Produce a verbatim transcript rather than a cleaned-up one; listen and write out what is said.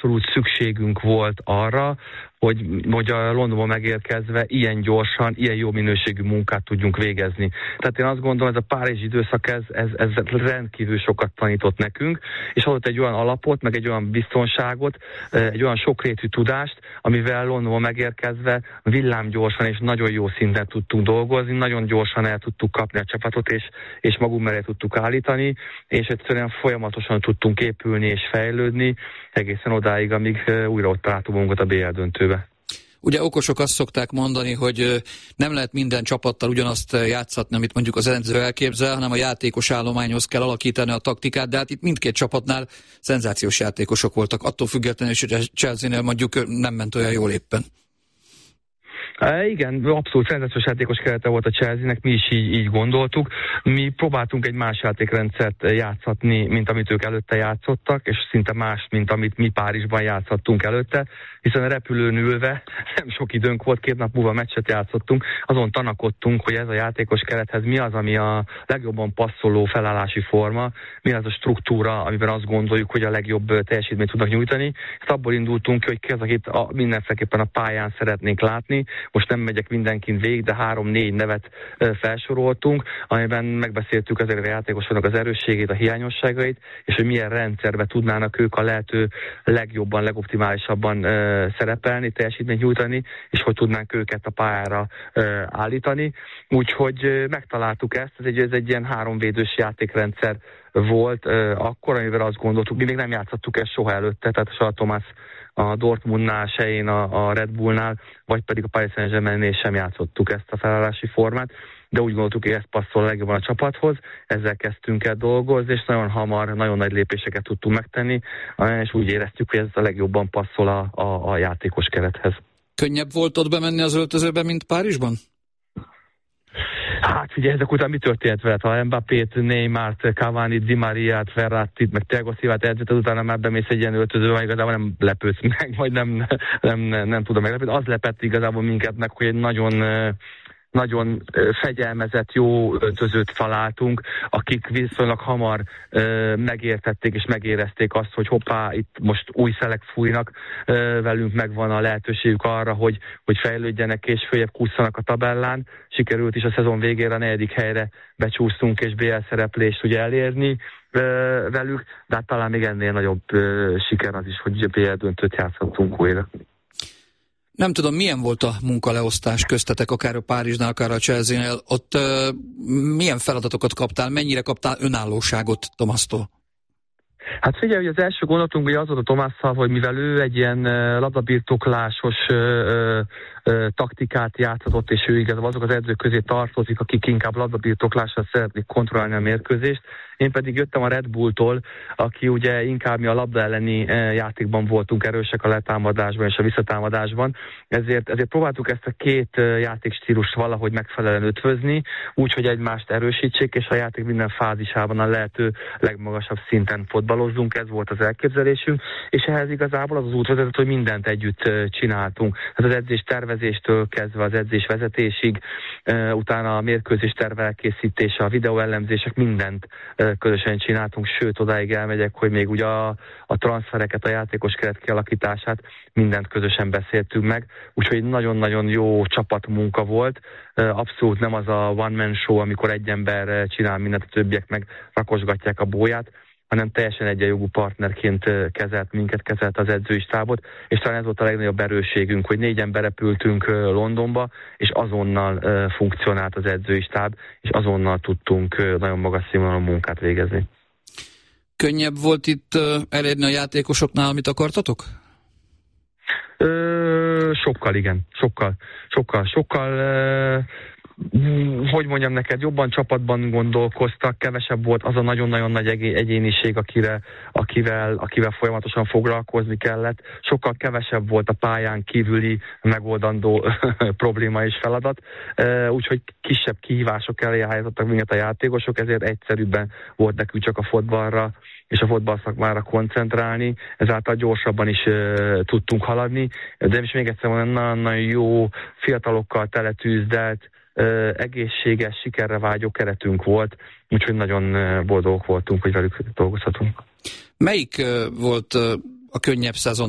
abszolút szükségünk volt arra, hogy, hogy a Londonban megérkezve ilyen gyorsan, ilyen jó minőségű munkát tudjunk végezni. Tehát én azt gondolom, ez a párizsi időszak, ez, ez, ez rendkívül sokat tanított nekünk, és adott egy olyan alapot, meg egy olyan biztonságot, egy olyan sokrétű tudást, amivel Londonban megérkezve villámgyorsan és nagyon jó szinten tudtunk dolgozni, nagyon gyorsan el tudtuk kapni a csapatot, és, és magunk mellé tudtuk állítani, és egyszerűen folyamatosan tudtunk épülni és fejlődni, egészen odáig, amíg újra ott találtuk magunkat a bé el döntőbe. Ugye okosok azt szokták mondani, hogy nem lehet minden csapattal ugyanazt játszatni, amit mondjuk az edző elképzel, hanem a játékos állományhoz kell alakítani a taktikát, de hát itt mindkét csapatnál szenzációs játékosok voltak, attól függetlenül, hogy a Chelsea-nél mondjuk nem ment olyan jól éppen. E, igen, abszolút szenzációs játékos kerete volt a Chelsea-nek, mi is így, így gondoltuk. Mi próbáltunk egy más játékrendszert játszatni, mint amit ők előtte játszottak, és szinte más, mint amit mi Párizsban játszottunk előtte, hiszen a repülőn ülve nem sok időnk volt, két nap múlva meccset játszottunk, azon tanakodtunk, hogy ez a játékos kerethez mi az, ami a legjobban passzoló felállási forma, mi az a struktúra, amiben azt gondoljuk, hogy a legjobb teljesítményt tudnak nyújtani. Ezt abból indultunk ki, hogy ki az, akit a, mindenféleképpen a pályán szeretnénk látni. Most nem megyek mindenkin végig, de három-négy nevet felsoroltunk, amiben megbeszéltük ezek a játékosoknak az erősségét, a hiányosságait, és hogy milyen rendszerbe tudnának ők a lehető legjobban, legoptimálisabban szerepelni, teljesítményt nyújtani, és hogy tudnánk őket a pályára állítani. Úgyhogy megtaláltuk ezt, ez egy, ez egy ilyen háromvédős játékrendszer volt akkor, amivel azt gondoltuk, mi még nem játszottuk ezt soha előtte, tehát se a Thomas a Dortmundnál, se én a, a Red Bullnál, vagy pedig a Paris Saint-Germainnél sem játszottuk ezt a felállási formát, de úgy gondoltuk, hogy ez passzol legjobban a csapathoz, ezzel kezdtünk el dolgozni, és nagyon hamar, nagyon nagy lépéseket tudtunk megtenni, és úgy éreztük, hogy ez a legjobban passzol a, a, a játékos kerethez. Könnyebb volt ott bemenni az öltözőbe, mint Párizsban? Hát figyelj, ezek után mi történt veled? Ha Mbappét, Neymart, Cavani, Di Mariát, Verrattit, meg Thiago Silvát edzett, utána már bemész egy ilyen öltözőbe, igazából nem lepődsz meg, vagy nem, nem, nem, nem tudom meglepődni. Az lepett igazából minket meg, hogy egy nagyon... nagyon fegyelmezett, jó öltözőt találtunk, akik viszonylag hamar ö, megértették és megérezték azt, hogy hoppá, itt most új szelek fújnak, ö, velünk megvan a lehetőségük arra, hogy, hogy fejlődjenek és följebb kusszanak a tabellán. Sikerült is a szezon végére a negyedik helyre becsúsztunk és bé el szereplést ugye elérni ö, velük, de hát talán még ennél nagyobb ö, siker az is, hogy bé el döntőt játszottunk újra. Nem tudom, milyen volt a munkaleosztás köztetek, akár a Párizsnál, akár a Chelsea-nél. Ott uh, milyen feladatokat kaptál, mennyire kaptál önállóságot Tomasztól? Hát figyelj, hogy az első gondolatunk ugye az volt a Tomásszal, hogy mivel ő egy ilyen uh, labdabirtoklásos uh, uh, taktikát játszhatott, és ő igazából azok az edzők közé tartozik, akik inkább labdabirtoklással szeretnék kontrollálni a mérkőzést. Én pedig jöttem a Red Bulltól, aki ugye inkább mi a labda elleni játékban voltunk erősek, a letámadásban és a visszatámadásban. Ezért, ezért próbáltuk ezt a két játékstílust valahogy megfelelően ötvözni, úgy, hogy egymást erősítsék, és a játék minden fázisában a lehető legmagasabb szinten fotbalozzunk. Ez volt az elképzelésünk, és ehhez igazából az az út vezetett, hogy mindent együtt csináltunk. Hát az edzés tervezéstől kezdve az edzés vezetésig, utána a mérkőzés terve elkészítése, a videóellenzések, mindent közösen csináltunk, sőt odáig elmegyek, hogy még ugye a, a transfereket, a játékos keret kialakítását, mindent közösen beszéltünk meg, úgyhogy nagyon-nagyon jó csapatmunka volt, abszolút nem az a one-man show, amikor egy ember csinál mindent, a többiek meg rakosgatják a bóját, hanem teljesen egyenjogú partnerként kezelt minket, kezelt az edzői stábot, és talán ez volt a legnagyobb erősségünk, hogy négyen berepültünk Londonba, és azonnal funkcionált az edzői stáb, és azonnal tudtunk nagyon magas színvonalú munkát végezni. Könnyebb volt itt elérni a játékosoknál, amit akartatok? Ö, sokkal, igen. Sokkal. Sokkal. Sokkal... Ö, hogy mondjam neked, jobban csapatban gondolkoztak, kevesebb volt az a nagyon-nagyon nagy egyéniség, akire, akivel, akivel folyamatosan foglalkozni kellett. Sokkal kevesebb volt a pályán kívüli megoldandó probléma és feladat, úgyhogy kisebb kihívások elé állítottak minket a játékosok, ezért egyszerűbben volt nekünk csak a fotballra és a fotballszakmára koncentrálni, ezáltal gyorsabban is uh, tudtunk haladni, de is még egyszer mondom, nagyon jó, fiatalokkal teletűzdelt, Uh, egészséges, sikerre vágyó keretünk volt, úgyhogy nagyon uh, boldogok voltunk, hogy velük dolgozhatunk. Melyik uh, volt uh, a könnyebb szezon